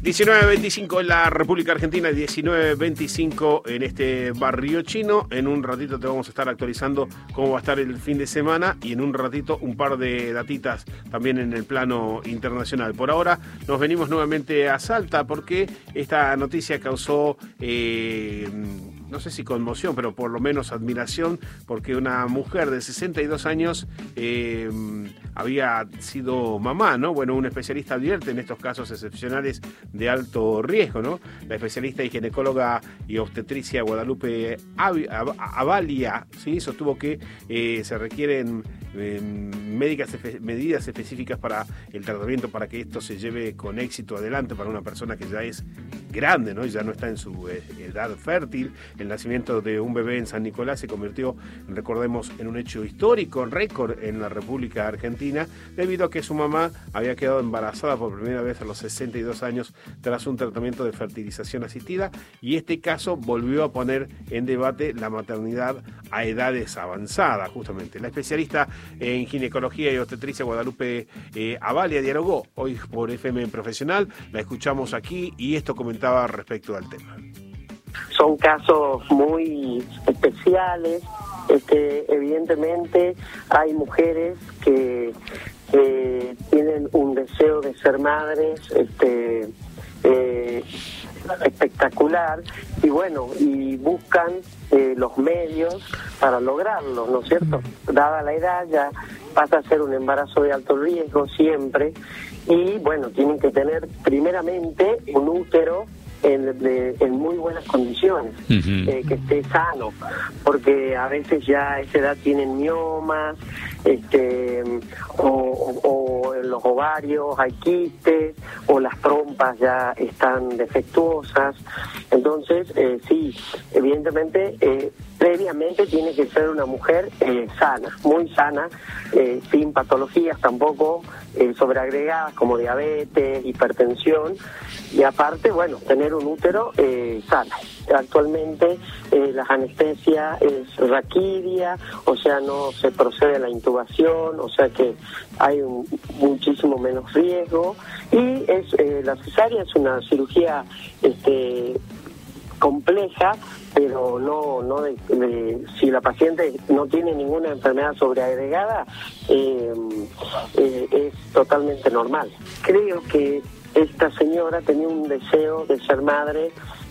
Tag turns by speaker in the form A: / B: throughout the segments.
A: 19:25 en la República Argentina, 19:25 en este barrio chino. En un ratito te vamos a estar actualizando cómo va a estar el fin de semana y en un ratito un par de datitas también en el plano internacional. Por ahora nos venimos nuevamente a Salta porque esta noticia causó, no sé si conmoción, pero por lo menos admiración, porque una mujer de 62 años había sido mamá, ¿no? Bueno, un especialista advierte en estos casos excepcionales de alto riesgo, ¿no? La especialista y ginecóloga y obstetricia Guadalupe Avalia, ¿sí? Sostuvo que se requieren medidas específicas para el tratamiento para que esto se lleve con éxito adelante para una persona que ya es grande, ¿no? Ya no está en su edad fértil. El nacimiento de un bebé en San Nicolás se convirtió, recordemos, en un hecho histórico, récord en la República Argentina, debido a que su mamá había quedado embarazada por primera vez a los 62 años tras un tratamiento de fertilización asistida, y este caso volvió a poner en debate la maternidad a edades avanzadas, justamente. La especialista en ginecología y obstetricia Guadalupe Avalia dialogó hoy por FM Profesional, la escuchamos aquí y esto comentaba respecto al tema.
B: Son casos muy especiales, evidentemente hay mujeres que tienen un deseo de ser madres espectacular y bueno, y buscan los medios para lograrlo, ¿no es cierto? Dada la edad ya pasa a ser un embarazo de alto riesgo siempre y bueno, tienen que tener primeramente un útero en muy buenas condiciones, que esté sano, porque a veces ya a esa edad tienen miomas, o en los ovarios hay quistes, o las trompas ya están defectuosas. Entonces, sí, evidentemente, previamente tiene que ser una mujer sana, muy sana, sin patologías tampoco sobreagregadas como diabetes, hipertensión, y aparte, bueno, tener un útero sano. Actualmente la anestesia es raquidia, o sea, no se procede a la intubación, o sea que hay muchísimo menos riesgo, y la cesárea es una cirugía compleja, pero no si la paciente no tiene ninguna enfermedad sobreagregada, es totalmente normal. Creo que esta señora tenía un deseo de ser madre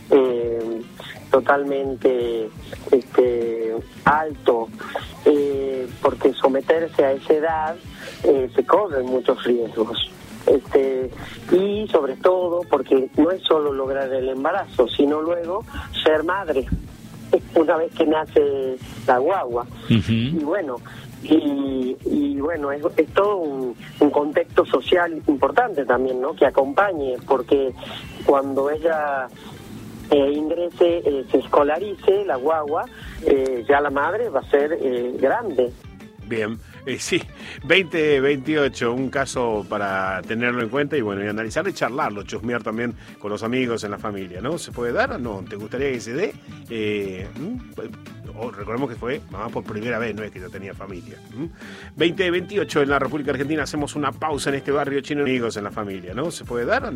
B: totalmente alto, porque someterse a esa edad se corren muchos riesgos. Y sobre todo porque no es solo lograr el embarazo, sino luego ser madre una vez que nace la guagua. Y bueno, es todo un contexto social importante también, ¿no? Que acompañe, porque cuando ella ingrese, se escolarice la guagua, ya la madre va a ser grande.
A: Bien, sí, 2028, un caso para tenerlo en cuenta y bueno, y analizar y charlarlo, chusmear también con los amigos en la familia, ¿no? ¿Se puede dar o no? ¿Te gustaría que se dé? Recordemos que fue mamá por primera vez, no es que ya tenía familia. 2028 en la República Argentina, hacemos una pausa en este barrio chino, amigos en la familia, ¿no? ¿Se puede dar o no?